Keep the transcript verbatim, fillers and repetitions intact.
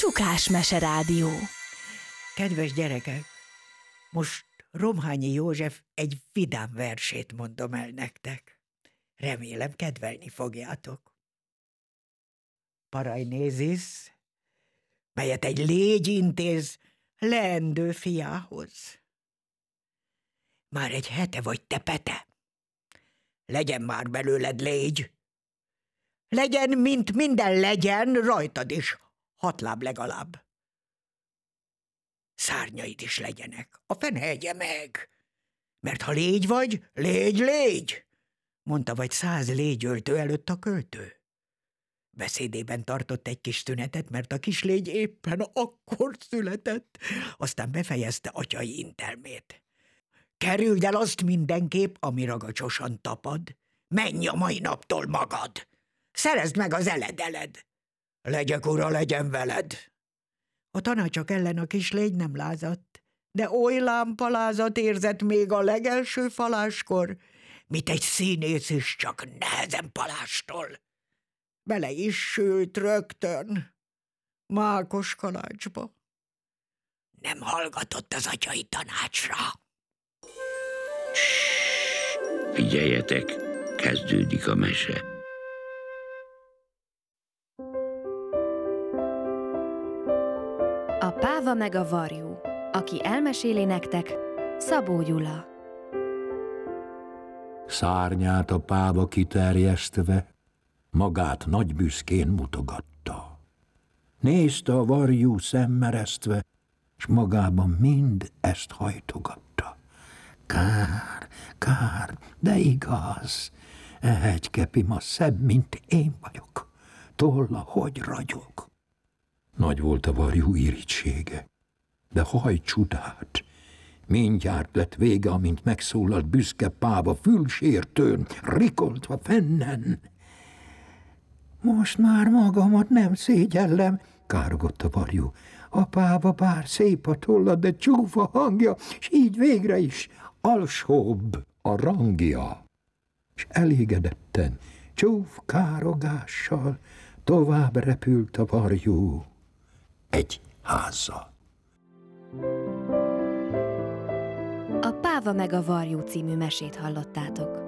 Szukás Meserádió. Kedves gyerekek, most Romhányi József egy vidám versét mondom el nektek. Remélem, kedvelni fogjátok. Parajnézis, melyet egy légy intéz leendő fiához. Már egy hete vagy te, Pete. Legyen már belőled légy. Legyen, mint minden legyen, rajtad is, hat láb legalább. Szárnyaid is legyenek, a fene egye meg. Mert ha légy vagy, légy, légy, mondta vagy száz légyöltő előtt a költő. Beszédében tartott egy kis tünetet, mert a kis légy éppen akkor született, aztán befejezte atyai intelmét. Kerüld el azt mindenképp, ami ragacsosan tapad. Menj a mai naptól magad. Szerezd meg az eledeled. Legyek ura, legyen veled. A tanácsok ellen a kis légy nem lázadt, de oly lámpalázat érzett még a legelső faláskor, mint egy színész is csak nehezen palástól. Bele is sült rögtön, mákos kalácsba. Nem hallgatott az atyai tanácsra. Figyeljetek, kezdődik a mese. A páva meg a varjú. Aki elmeséli nektek, Szabó Gyula. Szárnyát a páva kiterjesztve, magát nagy büszkén mutogatta. Nézte a varjú szemmeresztve, s magában mind ezt hajtogatta. Kár, kár, de igaz, e hegykepima szebb, mint én vagyok, tolla hogy ragyog. Nagy volt a varjú irítsége, de haj csodát, mindjárt lett vége, amint megszólalt büszke páva fülsértőn, rikoltva fennen. Most már magamat nem szégyellem, károgott a varjú. A páva bár szép a tolla, de csúfa hangja, s így végre is alsóbb a rangja. S elégedetten, csúf károgással tovább repült a varjú egy házzal. A Páva meg a varjú című mesét hallottátok.